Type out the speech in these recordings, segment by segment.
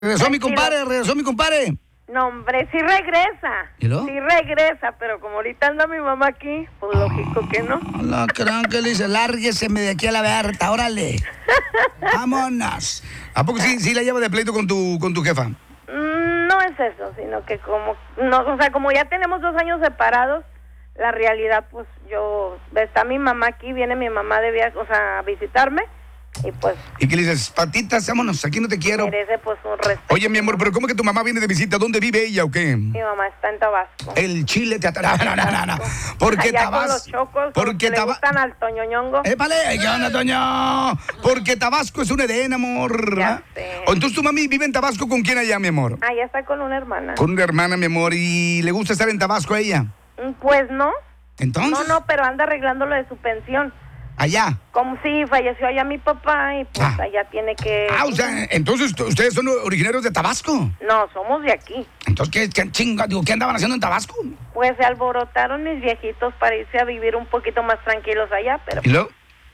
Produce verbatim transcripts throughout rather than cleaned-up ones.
Regresó mi compadre, regresó mi compadre. No, hombre, sí regresa. ¿Y luego? Sí regresa, pero como ahorita anda mi mamá aquí, pues lógico que no. La gran que le dice, lárgueseme de aquí a la Berta, órale. Vámonos. ¿A poco sí, sí la lleva de pleito con tu, con tu jefa? Mm, no es eso, sino que como, no, o sea, como ya tenemos dos años separados, la realidad, pues yo, está mi mamá aquí, viene mi mamá de viaje, o sea, a visitarme, y pues ¿Y qué le dices? Patitas, vámonos, aquí no te quiero. merece pues un respeto. Oye, mi amor, ¿pero cómo que tu mamá viene de visita? ¿Dónde vive ella o qué? Mi mamá está en Tabasco. El chile te atará. No, no, no, no. ¿Por qué Allá con los Tabasco? chocos, Porque le Tabasco. gustan al toñoñongo. ¡Épale! ¿Qué onda, Toño? Porque Tabasco es un Edén, amor. Ya ¿Ah? sé. O entonces tu mami vive en Tabasco, ¿con quién allá, mi amor? Allá está con una hermana. Con una hermana, mi amor, y le gusta estar en Tabasco a ella. Mm, Pues no. Entonces, No, no, pero anda arreglando lo de su pensión. allá. Como si falleció allá mi papá y pues Ah. allá tiene que... Ah, o sea, entonces t- ustedes son originarios de Tabasco. No, somos de aquí. Entonces, ¿qué, qué chinga? Digo, ¿qué andaban haciendo en Tabasco? Pues se alborotaron mis viejitos para irse a vivir un poquito más tranquilos allá, pero ¿Y luego?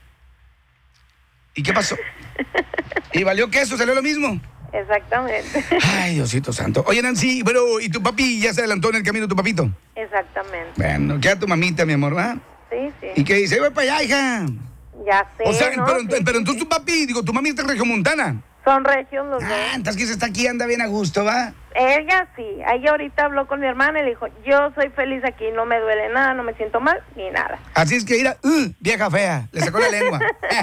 ¿Y qué pasó? ¿Y valió que eso? ¿Salió lo mismo? exactamente. Ay, Diosito santo. Oye, Nancy, pero ¿y tu papi ya se adelantó en el camino tu papito? Exactamente. Bueno, queda tu mamita, mi amor, ¿va? Sí, sí. ¿Y qué dice? Voy para allá, hija. Ya sé, O sea, ¿no? pero, Sí, pero sí, entonces sí. tu papi, digo, tu mami está en Regiomontana. Son regios los dos. Ah, entonces que se está aquí, anda bien a gusto, ¿va? Ella sí. Ella ahorita habló con mi hermana y le dijo, yo soy feliz aquí, no me duele nada, no me siento mal, ni nada. Así es que, mira, uh, vieja fea, le sacó la lengua.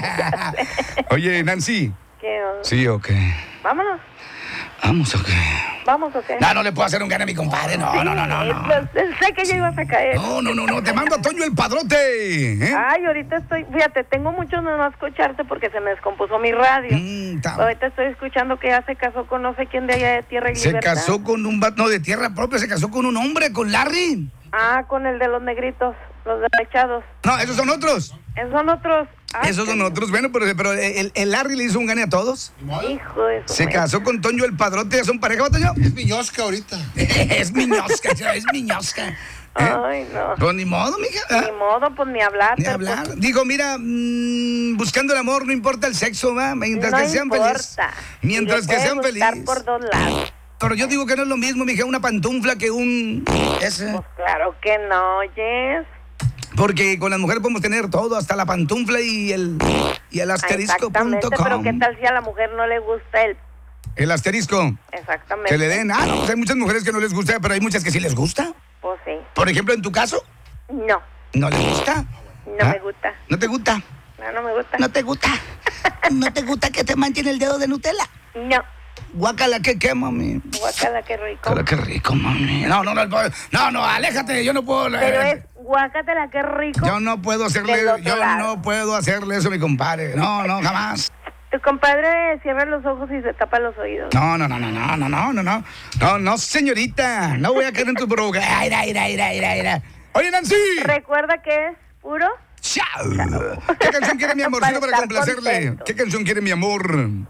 Oye, Nancy. ¿Qué onda? ¿Sí o qué? Vámonos. Vamos o qué. ¿Vamos o qué? No, no le puedo hacer un gana a mi compadre, no, no, no, no, Sí, no. pues, sé que ya ibas a caer. No, no, no, no, te mando a Toño el Padrote. ¿eh? Ay, ahorita estoy, fíjate, tengo mucho de no escucharte porque se me descompuso mi radio. Mm, ta- Ahorita estoy escuchando que ya se casó con no sé quién de allá de Tierra y Se Libertad. casó con un vato, no, de tierra propia, se casó con un hombre, con Larry. Ah, con el de los negritos, los derechados. No, esos son otros. Esos son otros. Ah, Esos son sí. otros. Bueno, pero, pero el, el Larry le hizo un gane a todos. Hijo de su Se madre. casó con Toño el Padrote, ¿ya son pareja, ¿va, Toño? Es miñosca ahorita. Es miñosca, es miñosca. ¿eh? Ay, no. Pues ni modo, mija. Ni ¿ah? modo, pues ni hablar. Ni pero, hablar. pues, Digo, mira, mm, buscando el amor no importa el sexo, ¿va? Mientras no que sean felices. importa. Mientras Y que lo sean puedes buscar felices. por dos lados. Pero yo digo que no es lo mismo, mija, una pantufla que un... Ese. Pues claro que no, oyes. Porque con las mujeres podemos tener todo, hasta la pantufla y el, y el Ah, asterisco exactamente, punto pero qué com. tal si a la mujer no le gusta el... El asterisco. Exactamente. Que le den. Ah, no, pues hay muchas mujeres que no les gusta, pero hay muchas que sí les gusta. Pues sí. Por ejemplo, en tu caso, No, ¿no les gusta? no ¿Ah? me gusta. ¿No te gusta? No, no me gusta. ¿No te gusta? ¿No te gusta que te manchen el dedo de Nutella? No. Guácala, que qué, mami. Guácala, qué rico. Guácala, qué rico, mami. No, no, no, no, no, aléjate, yo no puedo. Pero eh, es guácatela, qué rico. Yo no puedo hacerle, del otro yo lado. no puedo hacerle eso a mi compadre. No, no, jamás. Tu compadre cierra los ojos y se tapa los oídos. No, no, no, no, no, no, no, no, no. No, no, señorita. No voy a caer en tu programa. Ay, ay, ay, ay, ay, ay. Oye, Nancy. Recuerda que es puro. Chao. ¿Qué canción quiere mi amorcito para estar complacerle? contento. ¿Qué canción quiere mi amor? mm,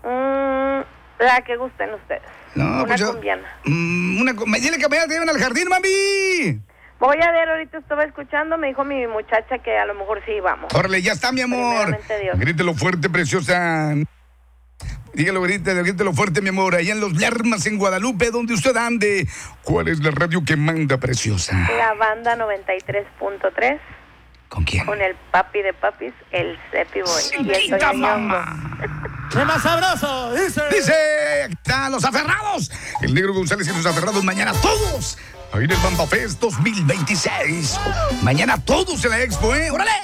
la que gusten ustedes. No, Una pues yo. cumbiana. Mm, una, cu- me dile que mañana te lleven al jardín, mami. Voy a ver, ahorita estaba escuchando, me dijo mi muchacha que a lo mejor sí vamos. Órale, ya está, mi amor. Primeramente Dios. Grítelo fuerte, preciosa. Dígalo, grítelo, grítelo fuerte, mi amor. Allá en Los Lermas, en Guadalupe, donde usted ande. ¿Cuál es la radio que manda, preciosa? La banda noventa y tres punto tres ¿Con quién? con el papi de papis, el Cepi Boy. y el ¡Grita, Toñoñongo. mamá! ¡Es más sabroso! Dice. Dice, están los aferrados. El Negro González y los aferrados mañana todos. Ahí en el Bamba Fest dos mil veintiséis. Mañana todos en la expo, ¿eh? ¡Órale!